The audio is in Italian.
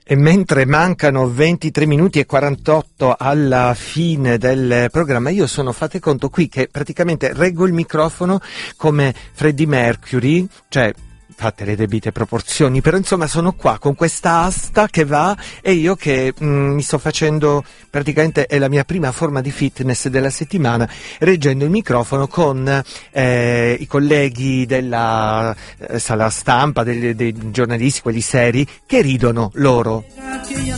E mentre mancano 23 minuti e 48 alla fine del programma, io fate conto qui che praticamente reggo il microfono come Freddie Mercury, cioè fate le debite proporzioni, però insomma sono qua con questa asta che va e io che mi sto facendo, praticamente è la mia prima forma di fitness della settimana, reggendo il microfono con i colleghi della sala stampa, dei giornalisti, quelli seri, che ridono loro.